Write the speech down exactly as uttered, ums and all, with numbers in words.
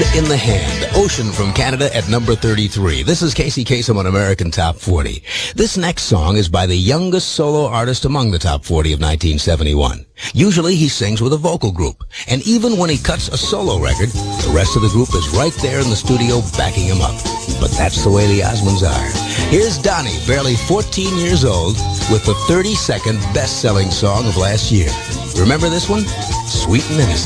in the Hand, Ocean from Canada at number thirty-three. This is Casey Kasem on American Top forty. This next song is by the youngest solo artist among the Top forty of nineteen seventy-one. Usually he sings with a vocal group, and even when he cuts a solo record, the rest of the group is right there in the studio backing him up. But that's the way the Osmonds are. Here's Donnie, barely fourteen years old, with the thirty-second best-selling song of last year. Remember this one? Sweet and Innocent.